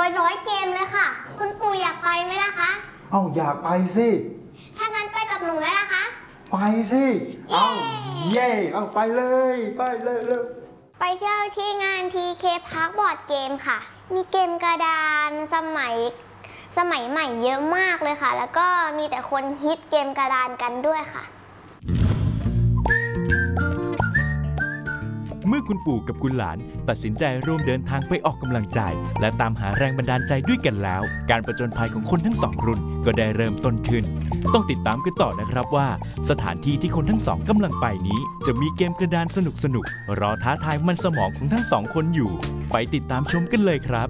100เกมเลยค่ะคุณปู่อยากไปไหมล่ะคะอยากไปสิถ้างั้นไปกับหนูไหมล่ะคะไปสิเย่ไปเลยไปเที่ยวที่งาน TK Park บอร์ดเกมค่ะมีเกมกระดานสมัยใหม่เยอะมากเลยค่ะแล้วก็มีแต่คนฮิตเกมกระดานกันด้วยค่ะเมื่อคุณปู่กับคุณหลานตัดสินใจร่วมเดินทางไปออกกำลังใจและตามหาแรงบันดาลใจด้วยกันแล้วการผจญภัยของคนทั้งสองรุ่นก็ได้เริ่มต้นขึ้นต้องติดตามกันต่อนะครับว่าสถานที่ที่คนทั้งสองกำลังไปนี้จะมีเกมกระดานสนุกรอท้าทายมันสมองของทั้งสองคนอยู่ไปติดตามชมกันเลยครับ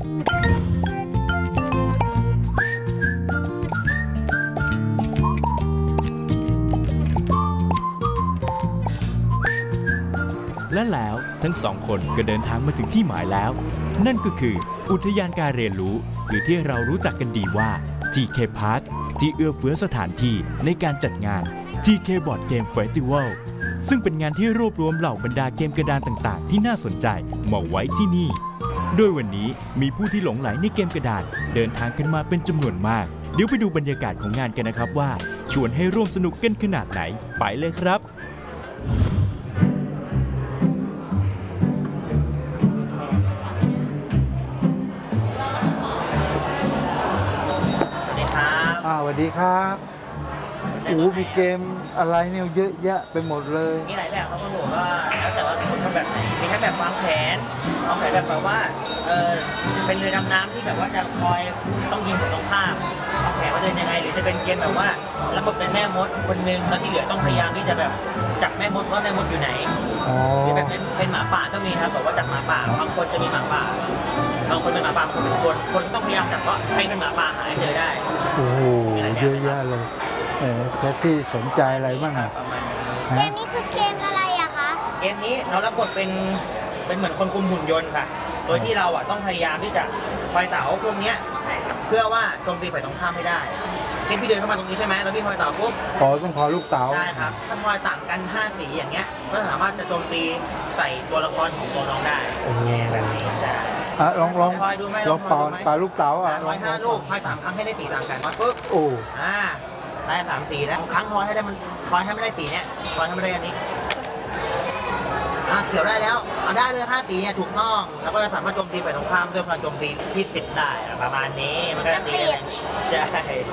และแล้วทั้งสองคนก็เดินทางมาถึงที่หมายแล้วนั่นก็คืออุทยานการเรียนรู้หรือที่เรารู้จักกันดีว่า TK Park ที่เอื้อเฟื้อสถานที่ในการจัดงาน TK Board Game Festival ซึ่งเป็นงานที่รวบรวมเหล่าบรรดาเกมกระดานต่างๆที่น่าสนใจมาไว้ที่นี่โดยวันนี้มีผู้ที่หลงใหลในเกมกระดานเดินทางกันมาเป็นจำนวนมากเดี๋ยวไปดูบรรยากาศของงานกันนะครับว่าชวนให้ร่วมสนุกกันขนาดไหนไปเลยครับสวัสดีครับมีเกมอะไรเนี่ยเยอะแยะไปหมดเลยมีหลายแบบครับคุณปู่ก็แล้วแต่ว่าคุณชอบแบบไหนมีทั้งแบบวางแผนแบบว่าเป็นเรือดำน้ำที่แบบว่าจะคอยต้องยิงฝั่งตรงข้ามวางแผนว่าเดินยังไงหรือจะเป็นเกมแบบว่าระบบเป็นแม่มดคนนึงแล้วที่เหลือต้องพยายามที่จะแบบจับแม่มดว่าแม่มดอยู่ไหนหรือแบบเป็นหมาป่าก็มีครับแบบว่าจับหมาป่าบางคนจะมีหมาป่าบางคนเป็นหมาป่าคนเป็นคนต้องพยายามจับว่าใครเป็นหมาป่าหาให้เจอได้โอ้โหเยอะแยะเลยแค่ที่สนใจอะไรบ้างอ่ะเกมนี้คือเกมอะไรอะคะเกมนี้เรารับบทเป็นเหมือนคนคุมหุ่นยนต์ค่ะโดยที่เราต้องพยายามที่จะคอยเต่าพวกนี้เพื่อว่าโจมตีฝ่ายตรงข้ามให้ได้เช่นพี่เดินเข้ามาตรงนี้ใช่ไหมแล้วพี่คอยเต่าปุ๊บต้องคอยลูกเต่าใช่ครับถ้าคอยต่างกัน5สีอย่างเงี้ยก็สามารถจะโจมตีใส่ตัวละครของตัวน้องได้แบบนี้ใช่ลองปาลูกเต๋าคอย5 ลูกคอย3 ครั้งให้ได้สีต่างกันปุ๊บได้3 สีแล้วครั้งคอยให้ได้มันคอยให้ไม่ได้สีเนี้ยคอยให้ไม่ได้อันนี้เขียวได้แล้วได้เลย5 สีเนี่ยถูกต้องแล้วก็จะสามารถโจมตีฝ่ายตรงข้ามด้วยพลังโจมตีที่10ได้ประมาณนี้มันก็ตีใช่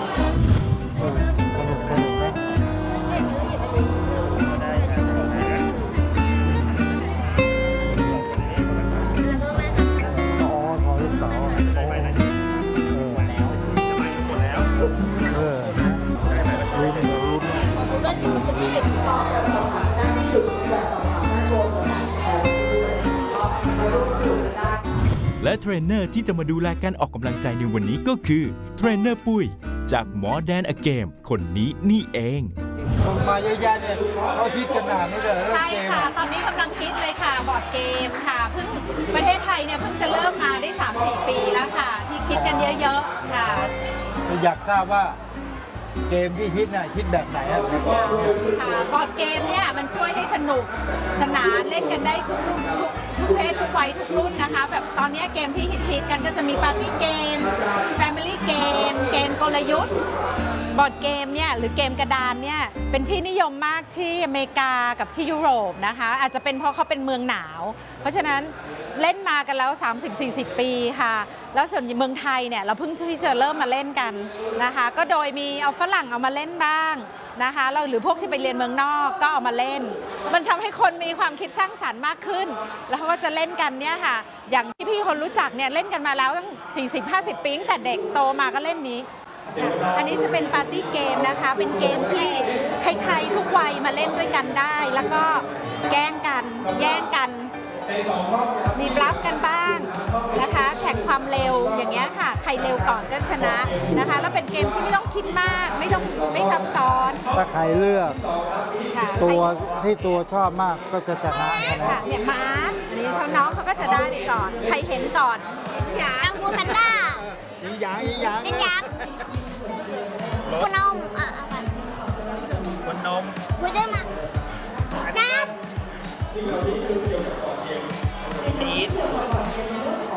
และเทรนเนอร์ที่จะมาดูแลการออกกำลังใจในวันนี้ก็คือเทรนเนอร์ปุ้ยจากหมอแดนอเกมคนนี้นี่เองมาเยอะแยะเนี่ยเขาฮิตกันนานนี่เลยใช่ค่ะตอนนี้กำลังฮิตเลยค่ะบอร์ดเกมค่ะเพิ่งประเทศไทยเนี่ยเพิ่งจะเริ่มมาได้ 3-4 ปีแล้วค่ะที่คิดกันเยอะๆค่ะอยากทราบว่าเกมที่ฮิตน่ะฮิตแบบไหนครับบอร์ดเกมเนี่ยมันช่วยให้สนุกสนานเล่นกันได้ทุกเพศทุกวัยทุกรุ่นนะคะแบบตอนนี้เกมที่ฮิตกันก็จะมีปาร์ตี้เกมแฟมิลี่เกมเกมกลยุทธ์บอร์ดเกมเนี่ยหรือเกมกระดานเนี่ยเป็นที่นิยมมากที่อเมริกากับที่ยุโรปนะคะอาจจะเป็นเพราะเขาเป็นเมืองหนาวเพราะฉะนั้นเล่นมากันแล้ว 30-40 ปีค่ะแล้วส่วนเมืองไทยเนี่ยเราเพิ่งที่จะเริ่มมาเล่นกันนะคะก็โดยมีเอาฝรั่งเอามาเล่นบ้างนะคะเราหรือพวกที่ไปเรียนเมืองนอกก็เอามาเล่นมันทำให้คนมีความคิดสร้างสรรค์มากขึ้นแล้วเขาก็จะเล่นกันเนี่ยค่ะอย่างที่พี่คนรู้จักเนี่ยเล่นกันมาแล้วตั้ง 40-50 ปีตั้งแต่เด็กโตมาก็เล่นนี้อันนี้จะเป็นปาร์ตี้เกมนะคะเป็นเกมที่ใครๆทุกวัยมาเล่นด้วยกันได้แล้วก็แกล้งกันแย่งกันมีบลัฟกันบ้างนะคะแข่งความเร็วอย่างเงี้ยค่ะใครเร็วก่อนก็ชนะนะคะแล้วเป็นเกมที่ไม่ต้องคิดมากไม่ซับซ้อนถ้าใครเลือกตัวที่ตัวชอบมากก็จะชนะค่ะเนี่ยม้าอันนี้เขาน้องเขาก็จะได้ไปก่อนใครเห็นก่อนกังฟูแพนด้ายิงยางคุณนมคุณนมคุยได้มาชีส